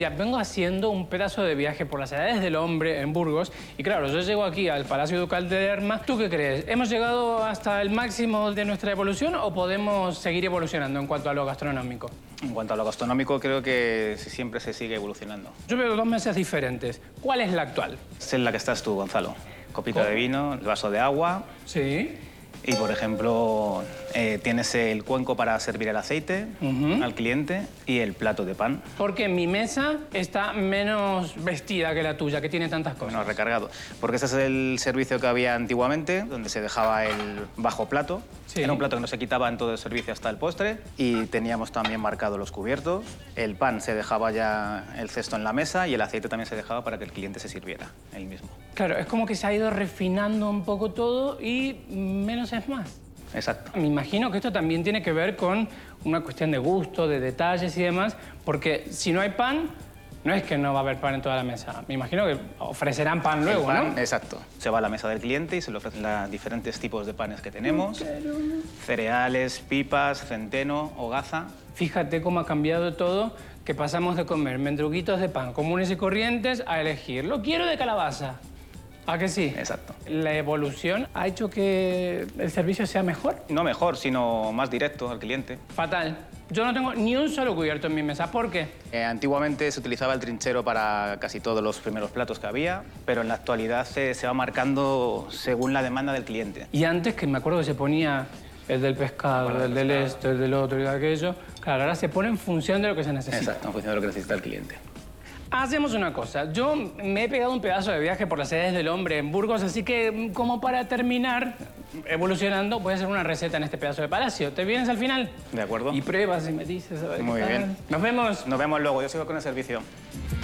Ya vengo haciendo un pedazo de viaje por las edades del hombre en Burgos y claro, yo llego aquí al Palacio Ducal de Lerma. ¿Tú qué crees? ¿Hemos llegado hasta el máximo de nuestra evolución o podemos seguir evolucionando en cuanto a lo gastronómico? En cuanto a lo gastronómico, creo que siempre se sigue evolucionando. Yo veo dos mesas diferentes. ¿Cuál es la actual? Es en la que estás tú, Gonzalo. Copita de vino, el vaso de agua. Sí. Y, por ejemplo, tienes el cuenco para servir el aceite al cliente y el plato de pan. Porque mi mesa está menos vestida que la tuya, que tiene tantas cosas. Menos recargado. Porque ese es el servicio que había antiguamente, donde se dejaba el bajo plato. Sí. Era un plato que no se quitaba en todo el servicio hasta el postre. Y teníamos también marcados los cubiertos. El pan se dejaba ya el cesto en la mesa y el aceite también se dejaba para que el cliente se sirviera él mismo. Claro, es como que se ha ido refinando un poco todo y menos es más. Exacto. Me imagino que esto también tiene que ver con una cuestión de gusto, de detalles y demás, porque si no hay pan, no es que no va a haber pan en toda la mesa. Me imagino que ofrecerán pan luego, pan, ¿no? Exacto. Se va a la mesa del cliente y se le ofrecen los diferentes tipos de panes que tenemos. Cereales, pipas, centeno, hogaza. Fíjate cómo ha cambiado todo, que pasamos de comer mendruguitos de pan comunes y corrientes a elegir, lo quiero de calabaza. ¿A que sí? Exacto. La evolución ha hecho que el servicio sea mejor. No mejor, sino más directo al cliente. Fatal. Yo no tengo ni un solo cubierto en mi mesa. ¿Por qué? Antiguamente se utilizaba el trinchero para casi todos los primeros platos que había, pero en la actualidad se va marcando según la demanda del cliente. Y antes, que me acuerdo que se ponía el del pescado, el del esto, el del otro y de aquello, claro, ahora se pone en función de lo que se necesita. Exacto, en función de lo que necesita el cliente. Hacemos una cosa. Yo me he pegado un pedazo de viaje por las edades del hombre en Burgos, así que como para terminar evolucionando, voy a hacer una receta en este pedazo de palacio. ¿Te vienes al final? De acuerdo. Y pruebas y me dices. A ver Muy qué tal. bien. Nos vemos. Nos vemos luego, yo sigo con el servicio.